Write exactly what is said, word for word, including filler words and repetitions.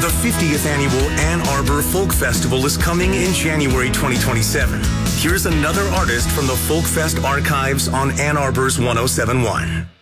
The fiftieth Annual Ann Arbor Folk Festival is coming in January twenty twenty-seven. Here's another artist from the Folk Fest archives on Ann Arbor's one oh seven point one.